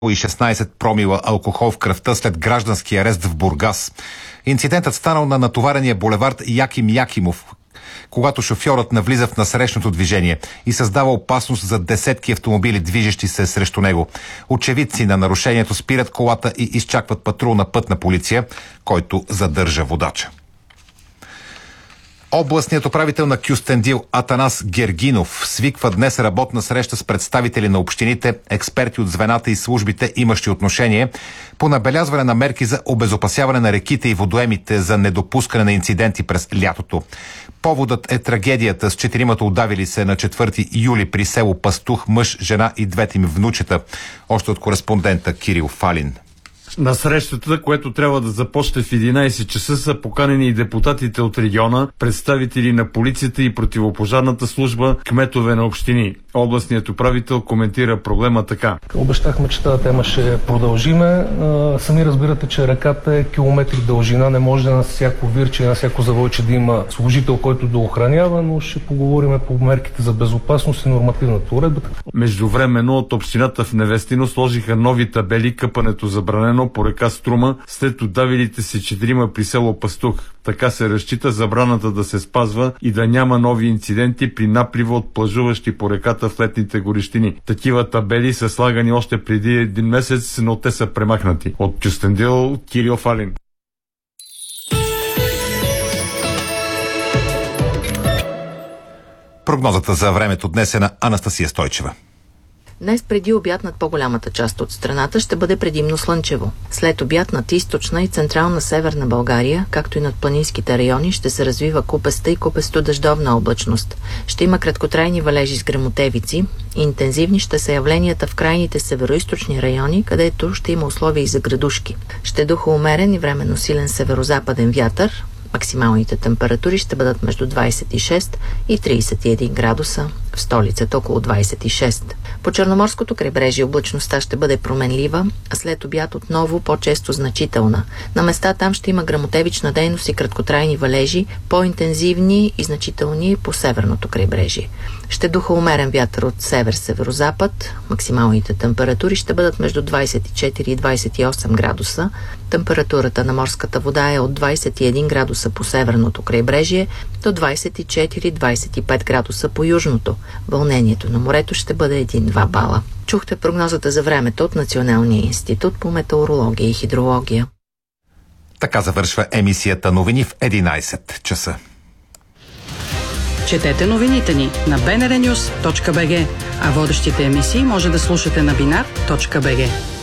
и 16 промила алкохол в кръвта след граждански арест в Бургас. Инцидентът станал на натоварения булевард Яким Якимов, когато шофьорът навлиза в насрещното движение и създава опасност за десетки автомобили, движещи се срещу него. Очевидци на нарушението спират колата и изчакват патрулна пътна полиция, който задържа водача. Областният управител на Кюстендил Атанас Гергинов свиква днес работна среща с представители на общините, експерти от звената и службите, имащи отношение по набелязване на мерки за обезопасяване на реките и водоемите за недопускане на инциденти през лятото. Поводът е трагедията с 4-мата удавили се на 4 юли при село Пастух, мъж, жена и двете им внучета. Още от кореспондента Кирил Фалин. На срещата, което трябва да започне в 11 часа, са поканени и депутатите от региона, представители на полицията и противопожарната служба, кметове на общини. Областният управител коментира проблема така. Обещахме, че тази тема ще продължиме. Сами разбирате, че реката е километри дължина. Не може на всяко вирче, на всяко завойче да има служител, който да охранява, но ще поговорим по мерките за безопасност и нормативната уредба. Междувременно от общината в Невестино сложиха нови табели къпането забранено по река Струма след удавилите се 4 при село Пастух. Така се разчита забраната да се спазва и да няма нови инциденти при наплива от плажуващи по реката в летните горещини. Такива табели са слагани още преди 1 месец, но те са премахнати. От Кюстендил, Кирил Фалин. Прогнозата за времето днес е на Анастасия Стойчева. Днес преди обяд над по-голямата част от страната ще бъде предимно слънчево. След обяд над източна и централна северна България, както и над планинските райони, ще се развива купеста и купесто-дъждовна облачност. Ще има краткотрайни валежи с гръмотевици. Интензивни ще са явленията в крайните североизточни райони, където ще има условия и за градушки. Ще духа умерен и временно силен северозападен вятър. Максималните температури ще бъдат между 26 и 31 градуса, в столицата около 26. По Черноморското крайбрежие облачността ще бъде променлива, а след обяд отново по-често значителна. На места там ще има гръмотевична дейност и краткотрайни валежи, по-интензивни и значителни по северното крайбрежие. Ще духа умерен вятър от север-северозапад. Максималните температури ще бъдат между 24 и 28 градуса. Температурата на морската вода е от 21 градуса по северното крайбрежие до 24-25 градуса по южното. Вълнението на морето ще бъде 1-2 бала. Чухте прогнозата за времето от Националния институт по метеорология и хидрология. Така завършва емисията новини в 11 часа. Четете новините ни на bnrnews.bg, а водещите емисии може да слушате на binar.bg.